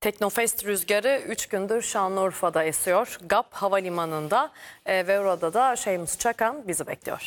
Teknofest rüzgarı 3 gündür Şanlıurfa'da esiyor. GAP Havalimanı'nda ve orada da Şeymus Çakan bizi bekliyor.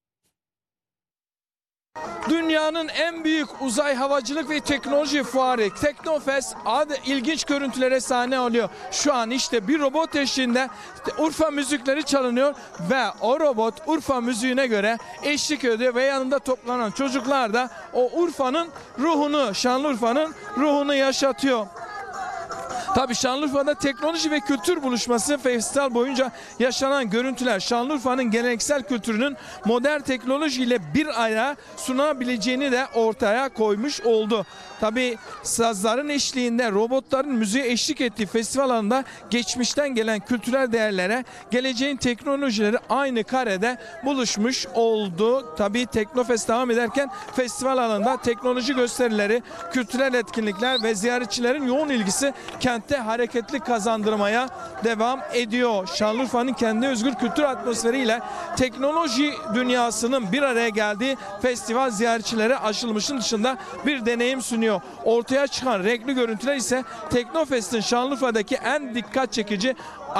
Dünyanın en büyük uzay havacılık ve teknoloji fuarı Teknofest ilginç görüntülere sahne oluyor. Şu an işte bir robot eşliğinde Urfa müzikleri çalınıyor ve o robot Urfa müziğine göre eşlik ediyor ve yanında toplanan çocuklar da o Urfa'nın ruhunu, Şanlıurfa'nın ruhunu yaşatıyor. Tabii Şanlıurfa'da teknoloji ve kültür buluşması festival boyunca yaşanan görüntüler Şanlıurfa'nın geleneksel kültürünün modern teknolojiyle bir araya sunabileceğini de ortaya koymuş oldu. Tabii sazların eşliğinde robotların müziğe eşlik ettiği festival alanında geçmişten gelen kültürel değerlere geleceğin teknolojileri aynı karede buluşmuş oldu. Tabii Teknofest devam ederken festival alanında teknoloji gösterileri, kültürel etkinlikler ve ziyaretçilerin yoğun ilgisi kentte hareketli kazandırmaya devam ediyor. Şanlıurfa'nın kendi özgür kültür atmosferiyle teknoloji dünyasının bir araya geldiği festival ziyaretçilere aşılmışın dışında bir deneyim sunuyor. Ortaya çıkan renkli görüntüler ise Teknofest'in Şanlıurfa'daki en dikkat çekici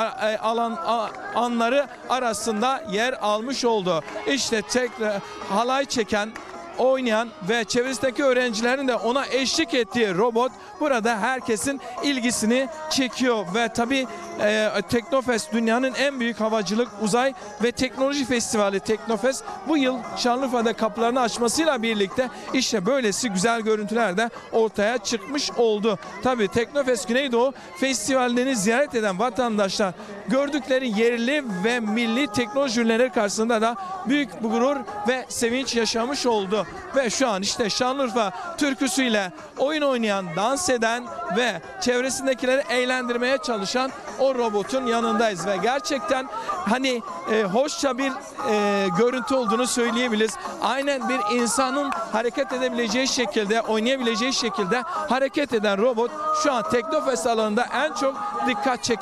anları arasında yer almış oldu. İşte halay çeken, oynayan ve çevresindeki öğrencilerin de ona eşlik ettiği robot burada herkesin ilgisini çekiyor ve tabii Teknofest dünyanın en büyük havacılık, uzay ve teknoloji festivali Teknofest bu yıl Şanlıurfa'da kapılarını açmasıyla birlikte işte böylesi güzel görüntüler de ortaya çıkmış oldu. Tabii Teknofest Güneydoğu Festivali'ni ziyaret eden vatandaşlar gördükleri yerli ve milli teknoloji ürünleri karşısında da büyük bir gurur ve sevinç yaşamış oldu. Ve şu an işte Şanlıurfa türküsüyle oyun oynayan, dans eden ve çevresindekileri eğlendirmeye çalışan o robotun yanındayız ve gerçekten hoşça bir görüntü olduğunu söyleyebiliriz. Aynen bir insanın hareket edebileceği şekilde, oynayabileceği şekilde hareket eden robot şu an Teknofest alanında en çok dikkat çeken